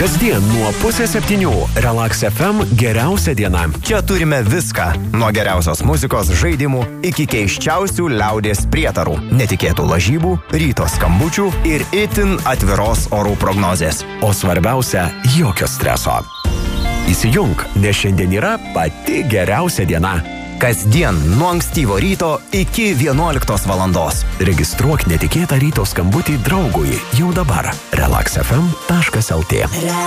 Kasdien nuo 6:30 Relax FM geriausia diena. Čia turime viską. Nuo geriausios muzikos, žaidimų iki keiščiausių liaudies prietarų, netikėtų lažybų, ryto skambučių ir itin atviros orų prognozės. O svarbiausia, jokio streso. Įsijunk, nes šiandien yra pati geriausia diena. Kasdien nuo ankstyvo ryto iki 11 valandos. Registruok netikėtą ryto skambutį draugui jau dabar. relaxfm.lt